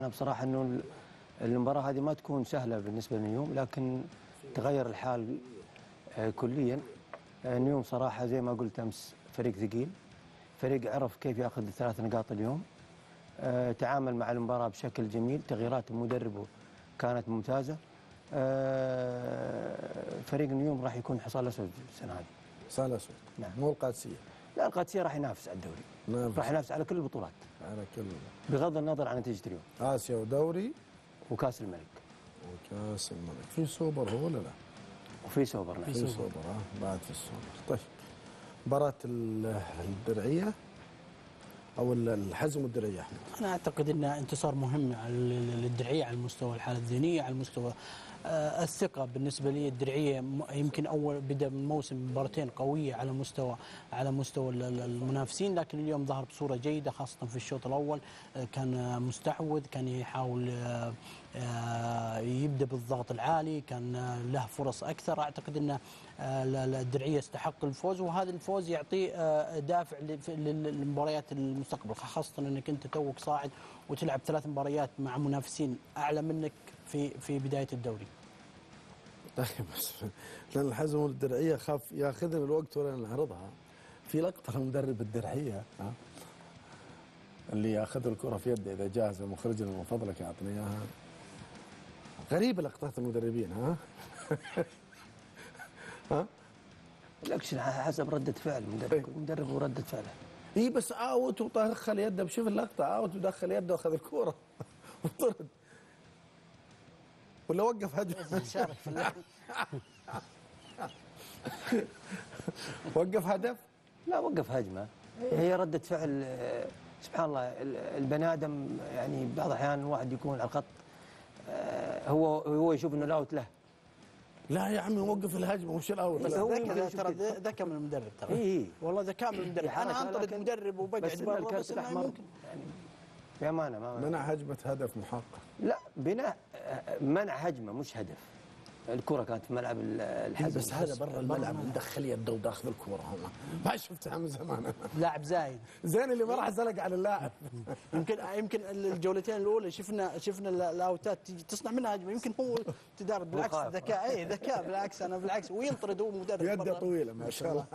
أنا بصراحة أنه المباراة هذه ما تكون سهلة بالنسبة للنيوم، لكن تغير الحال كليا. النيوم صراحة زي ما قلت أمس فريق ثقيل، فريق عرف كيف يأخذ ال3 نقاط اليوم، تعامل مع المباراة بشكل جميل، تغييرات مدربه كانت ممتازة. فريق النيوم راح يكون حصان أسود السنة هذه. حصان أسود، نعم. مو القادسية. لا، القادسية راح ينافس على الدوري، راح ينافس على كل البطولات، على كل، بغض النظر عن نتيجة اليوم. آسيا ودوري وكاس الملك. وكاس الملك. في سوبر هو ولا لا؟ وفي سوبر. نعم. في سوبر. بعد في السوبر. طيب، مباراة الدرعية أو الحزم والدرعية أحمد. أنا أعتقد أنه انتصار مهم للدرعية على المستوى الحالة الذهنية، على المستوى الثقة. بالنسبة لي الدرعية يمكن أول بدأ من موسم مباراتين قوية على مستوى المنافسين، لكن اليوم ظهر بصورة جيدة خاصة في الشوط الأول. كان مستحوذ، كان يحاول يبدأ بالضغط العالي، كان له فرص أكثر. أعتقد أن الدرعية يستحق الفوز، وهذا الفوز يعطيه دافع للمباريات المستقبل، خاصة أنك أنت توك صاعد وتلعب 3 مباريات مع منافسين أعلى منك في بداية الدوري. طيب، بس لأن الحزم والدرعية خاف ياخذنا الوقت ولا نعرضها. في لقطة لمدرب الدرعية اللي ياخذ الكرة في يده إذا جاهز مخرجنا من فضلك أعطني إياها. غريبة لقطات المدربين. ها الاكشن حسب ردة فعل المدرب وردة فعله. اي بس اوت ودخل يده. بشوف اللقطة، اوت ودخل يده واخذ الكرة وطرد. ولا وقف هدف. شارك في اللعب. وقف هدف؟ لا، وقف هجمة. هي ردة فعل. سبحان الله، البني آدم يعني بعض الأحيان واحد يكون على الخط، هو يشوف إنه الأوت له. لا يا عمي، وقف الهجمة مش الأوت. ترى ذكاء من المدرب. ترى إيه. والله ذكاء من المدرب. أنا أنطرد مدرب وبقعد برا، بس إنه ممكن يعني بأمانة منع هجمة هدف محقق. لا، بناء منع هجمة مش هدف. الكرة كانت في ملعب الحزم. بس هذا برا الملعب مدخل يده وداخل الكرة. هنا ما شفتها من زمان. لاعب زايد زين اللي ما راح زلق على اللاعب. يمكن الجولتين الاولى شفنا الاوتات تيجي تصنع منها هجمه. يمكن هو تدارك بالعكس ذكاء. ذكاء بالعكس. انا بالعكس، وينطرد هو مدرب يده طويله ما شاء الله.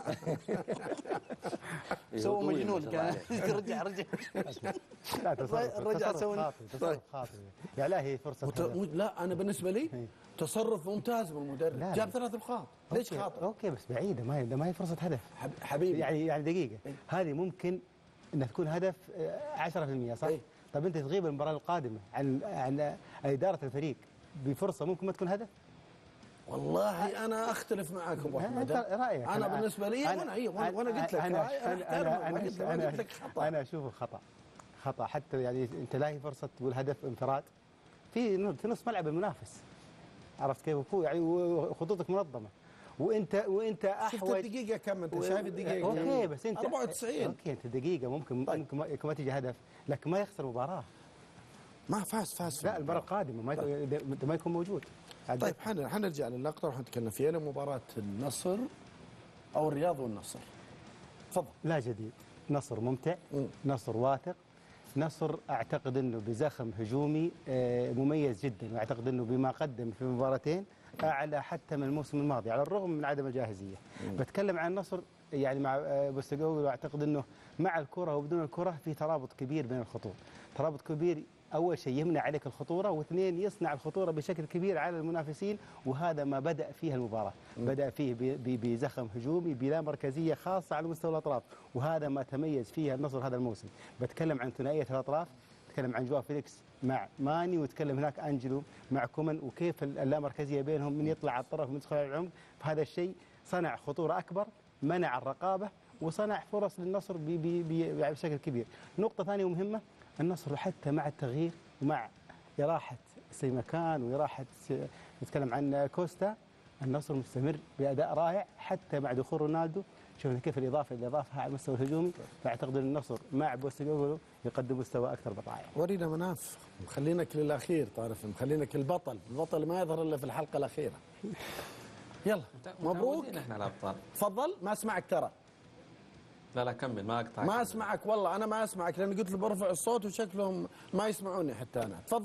سوى مجنون كان. رجع لا، تصرف خاطئ. يعني لا، هي فرصه. لا، انا بالنسبه لي تصرف ممتاز من المدرب. جاب 3 نقاط. ليش خاطئ؟ اوكي، بس بعيده، ما هي فرصه هدف حبيبي. يعني دقيقه. هذه ممكن انها تكون هدف 10%، صح؟ طب انت تغيب المباراه القادمه عن اداره الفريق بفرصه ممكن ما تكون هدف. والله انا اختلف معك ابو احمد. رايك. انا بالنسبه لي وانا قلت لك انا قلت لك انا اشوفه خطا حتى. يعني انت لا هي فرصه تقول هدف انفراد في نص ملعب المنافس، عرفت كيف؟ يعني خطوطك منظمه، وانت احوج. شفت الدقيقه كم؟ انت شايف الدقيقه كم؟ اوكي، بس انت 94. اوكي، انت دقيقه ممكن ما تيجي هدف، لكن ما يخسر مباراه. ما فاز. لا، المباراه القادمه ما يكون موجود. طيب، حنرجع للقطه وراح نتكلم فيها. مباراه النصر او الرياض والنصر. تفضل. لا جديد، نصر ممتع، نصر واثق، نصر اعتقد انه بزخم هجومي مميز جدا، واعتقد انه بما قدم في مباراتين اعلى حتى من الموسم الماضي على الرغم من عدم الجاهزيه. بتكلم عن النصر يعني مع بوستقوي، واعتقد انه مع الكره وبدون الكره في ترابط كبير بين الخطوط، ترابط كبير. اول شيء يمنع عليك الخطوره، واثنين يصنع الخطوره بشكل كبير على المنافسين، وهذا ما بدا فيه المباراه. بدا فيه بزخم هجومي بلا مركزيه خاصه على مستوى الاطراف، وهذا ما تميز فيه النصر هذا الموسم. بتكلم عن ثنائيه الاطراف، تكلم عن جواو فيليكس مع ماني، وتكلم هناك انجلو مع كومان، وكيف اللامركزيه بينهم، من يطلع على الطرف من يدخل على العمق. فهذا الشيء صنع خطوره اكبر، منع الرقابه، وصنع فرص للنصر بشكل كبير. نقطه ثانيه مهمه، النصر حتى مع التغيير ومع إراحة سيمكان وإراحة نتكلم عن كوستا، النصر مستمر بأداء رائع حتى مع دخول رونالدو. شوفنا كيف الإضافة اللي أضافها على المستوى الهجومي. فأعتقد أن النصر مع بوستقوغلو يقدم مستوى أكثر برائع. ورينا مناف، مخلينك للأخير، تعرف مخلينك البطل ما يظهر إلا في الحلقة الأخيرة. يلا مبروك. احنا الأبطال. تفضل، ما أسمعك ترى. لا كمل، ما اقطعك. ما اسمعك والله، انا ما اسمعك لان قلت له برفع الصوت وشكلهم ما يسمعوني حتى انا. تفضل.